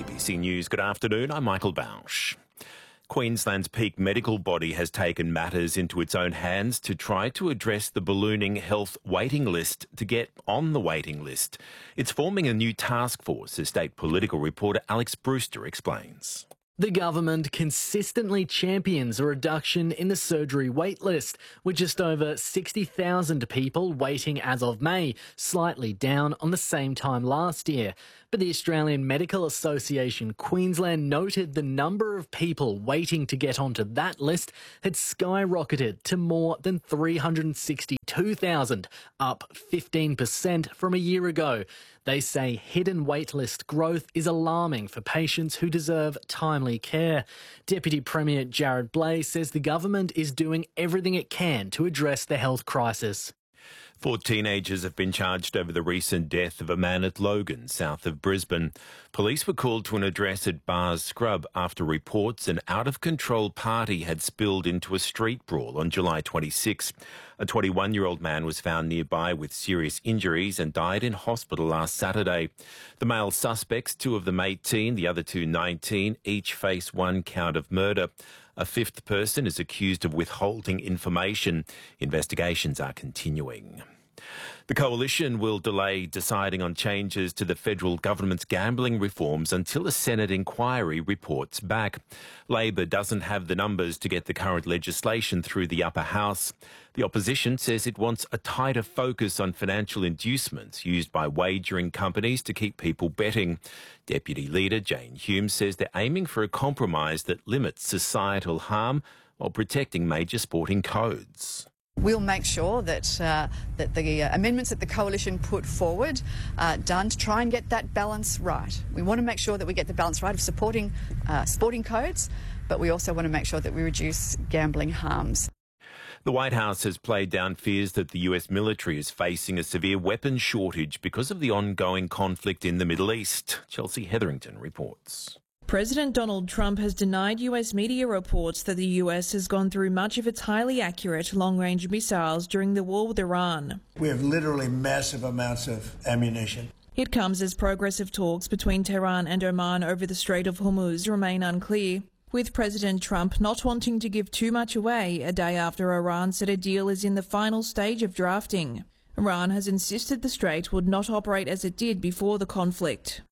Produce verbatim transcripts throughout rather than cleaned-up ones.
A B C News, good afternoon, I'm Michael Bausch. Queensland's peak medical body has taken matters into its own hands to try to address the ballooning health waiting list to get on the waiting list. It's forming a new task force, as state political reporter Alex Brewster explains. The government consistently champions a reduction in the surgery wait list, with just over sixty thousand people waiting as of May, slightly down on the same time last year. But the Australian Medical Association Queensland noted the number of people waiting to get onto that list had skyrocketed to more than three hundred sixty-two thousand, up fifteen percent from a year ago. They say hidden waitlist growth is alarming for patients who deserve timely care. Deputy Premier Jared Blay says the government is doing everything it can to address the health crisis. Four teenagers have been charged over the recent death of a man at Logan, south of Brisbane. Police were called to an address at Bars Scrub after reports an out-of-control party had spilled into a street brawl on July twenty-sixth. A twenty-one-year-old man was found nearby with serious injuries and died in hospital last Saturday. The male suspects, two of them eighteen, the other two nineteen, each face one count of murder. A fifth person is accused of withholding information. Investigations are continuing. The Coalition will delay deciding on changes to the federal government's gambling reforms until a Senate inquiry reports back. Labor doesn't have the numbers to get the current legislation through the upper house. The opposition says it wants a tighter focus on financial inducements used by wagering companies to keep people betting. Deputy Leader Jane Hume says they're aiming for a compromise that limits societal harm while protecting major sporting codes. We'll make sure that uh, that the uh, amendments that the Coalition put forward are done to try and get that balance right. We want to make sure that we get the balance right of supporting uh, sporting codes, but we also want to make sure that we reduce gambling harms. The White House has played down fears that the U S military is facing a severe weapons shortage because of the ongoing conflict in the Middle East. Chelsea Hetherington reports. President Donald Trump has denied U S media reports that the U S has gone through much of its highly accurate long-range missiles during the war with Iran. We have literally massive amounts of ammunition. It comes as progressive talks between Tehran and Oman over the Strait of Hormuz remain unclear, with President Trump not wanting to give too much away a day after Iran said a deal is in the final stage of drafting. Iran has insisted the strait would not operate as it did before the conflict.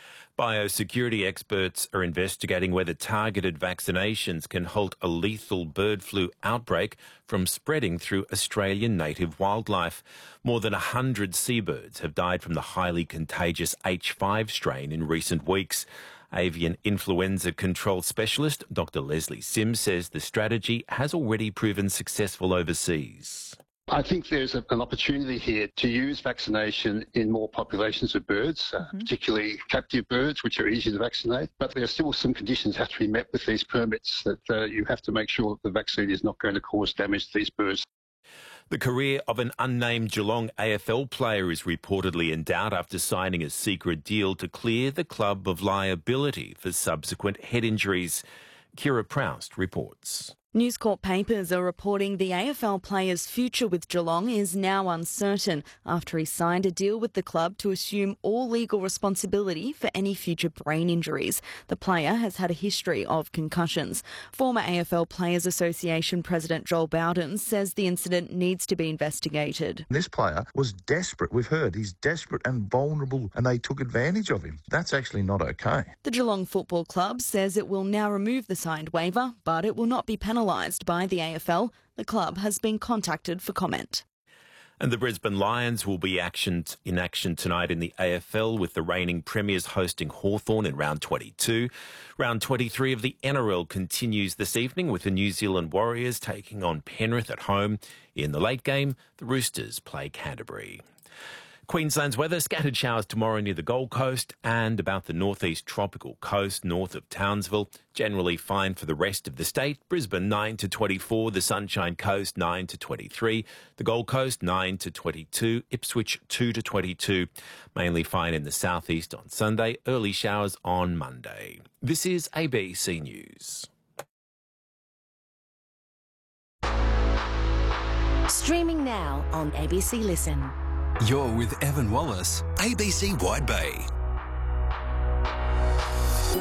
Biosecurity experts are investigating whether targeted vaccinations can halt a lethal bird flu outbreak from spreading through Australian native wildlife. More than one hundred seabirds have died from the highly contagious H five strain in recent weeks. Avian influenza control specialist Doctor Leslie Sims says the strategy has already proven successful overseas. I think there's a, an opportunity here to use vaccination in more populations of birds, uh, mm-hmm. particularly captive birds, which are easy to vaccinate. But there are still some conditions that have to be met with these permits, that uh, you have to make sure that the vaccine is not going to cause damage to these birds. The career of an unnamed Geelong A F L player is reportedly in doubt after signing a secret deal to clear the club of liability for subsequent head injuries. Kira Proust reports. News Corp papers are reporting the A F L player's future with Geelong is now uncertain after he signed a deal with the club to assume all legal responsibility for any future brain injuries. The player has had a history of concussions. Former A F L Players Association President Joel Bowden says the incident needs to be investigated. This player was desperate. We've heard he's desperate and vulnerable, and they took advantage of him. That's actually not okay. The Geelong Football Club says it will now remove the signed waiver, but it will not be penalised by the A F L. The club has been contacted for comment. And the Brisbane Lions will be actioned in action tonight in the A F L, with the reigning premiers hosting Hawthorn in round twenty-two. Round twenty-three of the N R L continues this evening with the New Zealand Warriors taking on Penrith at home. In the late game, the Roosters play Canterbury. Queensland's weather, scattered showers tomorrow near the Gold Coast and about the northeast tropical coast north of Townsville. Generally fine for the rest of the state. Brisbane nine to twenty-four, the Sunshine Coast nine to twenty-three, the Gold Coast nine to twenty-two, Ipswich two to twenty-two. Mainly fine in the southeast on Sunday, early showers on Monday. This is A B C News. Streaming now on A B C Listen. You're with Evan Wallace, A B C Wide Bay.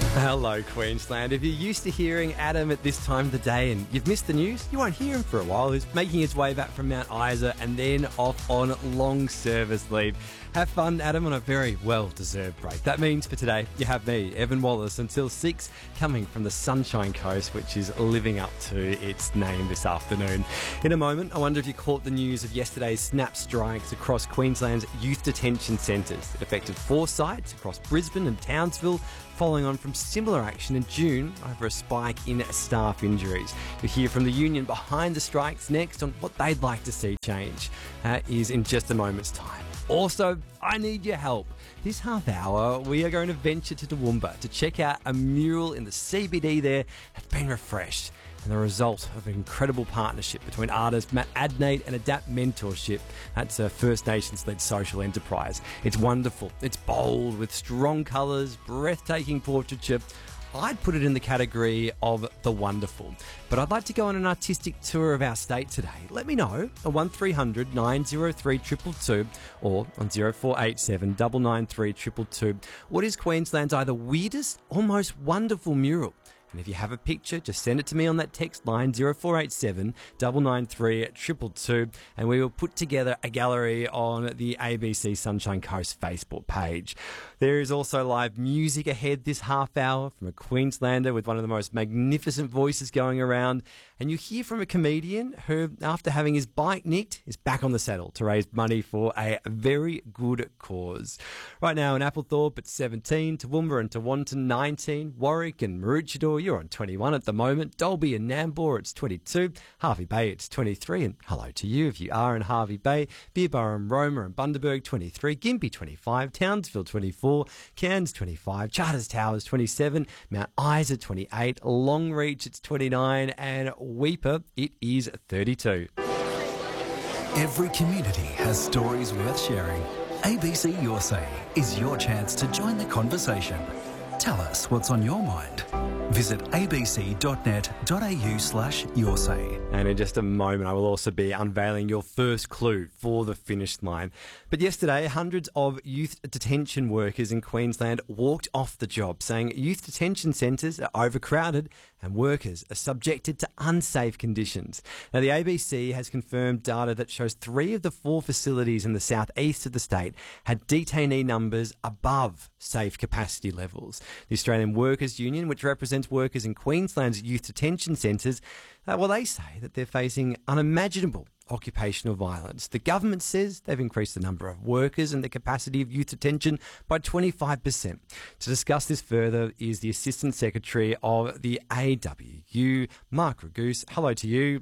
Hello, Queensland. If you're used to hearing Adam at this time of the day and you've missed the news, you won't hear him for a while. He's making his way back from Mount Isa and then off on long service leave. Have fun, Adam, on a very well-deserved break. That means for today, you have me, Evan Wallace, until six, coming from the Sunshine Coast, which is living up to its name this afternoon. In a moment, I wonder if you caught the news of yesterday's snap strikes across Queensland's youth detention centres. It affected four sites across Brisbane and Townsville, following on from similar action in June over a spike in staff injuries. You'll hear from the union behind the strikes next on what they'd like to see change. That is in just a moment's time. Also, I need your help. This half hour, we are going to venture to Toowoomba to check out a mural in the C B D there that's been refreshed, and the result of an incredible partnership between artist Matt Adnate and Adapt Mentorship. That's a First Nations-led social enterprise. It's wonderful. It's bold with strong colours, breathtaking portraiture. I'd put it in the category of the wonderful. But I'd like to go on an artistic tour of our state today. Let me know on one three hundred nine oh three two two two or on zero four eight seven nine nine three two two two. What is Queensland's either weirdest or most wonderful mural? And if you have a picture, just send it to me on that text line zero four eight seven nine nine three two two two, and we will put together a gallery on the A B C Sunshine Coast Facebook page. There is also live music ahead this half hour from a Queenslander with one of the most magnificent voices going around. And you hear from a comedian who, after having his bike nicked, is back on the saddle to raise money for a very good cause. Right now in Applethorpe it's seventeen, Toowoomba and Tewantin nineteen, Warwick and Maroochydore, you're on twenty-one at the moment, Dalby and Nambour it's twenty-two, Harvey Bay it's twenty-three, and hello to you if you are in Harvey Bay, Beerborough and Roma and Bundaberg twenty-three, Gympie twenty-five, Townsville twenty-four, Cairns twenty-five, Charters Towers twenty-seven, Mount Isa twenty-eight, Longreach it's twenty-nine, and Weeper it is thirty-two. Every community has stories worth sharing. A B C Your Say is your chance to join the conversation. Tell us what's on your mind. Visit abc.net.au slash your say. And in just a moment, I will also be unveiling your first clue for the finish line. But yesterday, hundreds of youth detention workers in Queensland walked off the job, saying youth detention centres are overcrowded and workers are subjected to unsafe conditions. Now, the A B C has confirmed data that shows three of the four facilities in the southeast of the state had detainee numbers above safe capacity levels. The Australian Workers Union, which represents workers in Queensland's youth detention centres, uh, well, they say that they're facing unimaginable occupational violence. The government says they've increased the number of workers and the capacity of youth detention by twenty-five percent. To discuss this further is the Assistant Secretary of the A W U, Mark Raguse. Hello to you.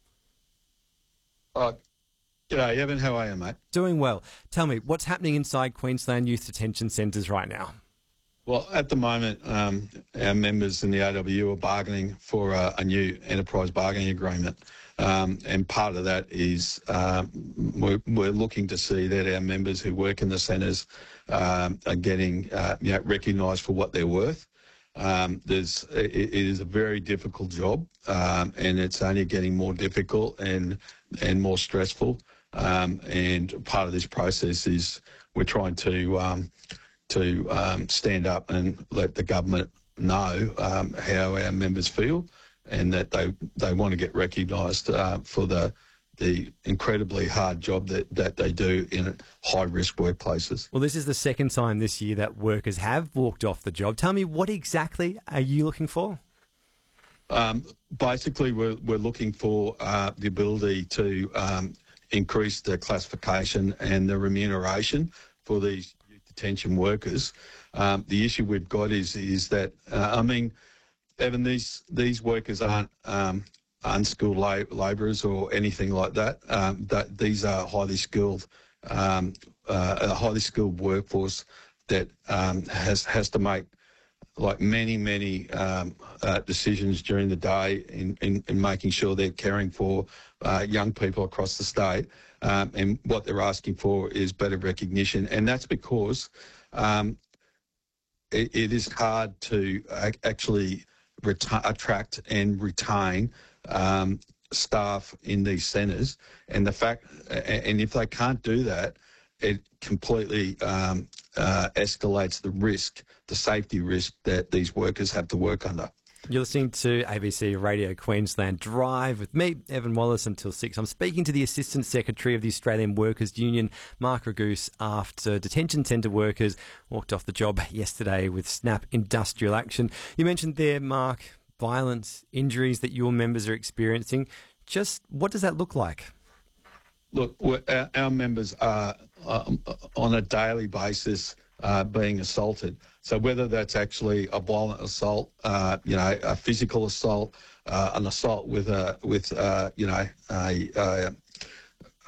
Uh, g'day, Evan. How are you, mate? Doing well. Tell me, what's happening inside Queensland youth detention centres right now? Well, at the moment, um, our members in the A W U are bargaining for a, a new enterprise bargaining agreement. Um, and part of that is um, we're, we're looking to see that our members who work in the centres um, are getting uh, you know, recognised for what they're worth. Um, there's, it, it is a very difficult job, um, and it's only getting more difficult and and more stressful. Um, and part of this process is we're trying to um, to um, stand up and let the government know um, how our members feel, and that they they want to get recognised uh, for the the incredibly hard job that, that they do in high-risk workplaces. Well, this is the second time this year that workers have walked off the job. Tell me, what exactly are you looking for? Um, basically, we're, we're looking for uh, the ability to um, increase the classification and the remuneration for these youth detention workers. Um, the issue we've got is is that, uh, I mean, Evan, these, these workers aren't um, unskilled la- labourers or anything like that. Um, that these are highly skilled, um, uh, a highly skilled workforce that um, has has to make like many many um, uh, decisions during the day in, in, in making sure they're caring for uh, young people across the state. Um, and what they're asking for is better recognition, and that's because um, it, it is hard to actually reta- attract and retain Um, staff in these centres, and the fact, and if they can't do that, it completely um, uh, escalates the risk, the safety risk that these workers have to work under. You're listening to A B C Radio Queensland Drive with me, Evan Wallace, until six. I'm speaking to the Assistant Secretary of the Australian Workers Union, Mark Raguse, after detention centre workers walked off the job yesterday with snap industrial action. You mentioned there, Mark, violence, injuries that your members are experiencing. Just what does that look like? Look, our, our members are um, on a daily basis uh, being assaulted. So whether that's actually a violent assault, uh, you know, a physical assault, uh, an assault with a with uh, you know a, a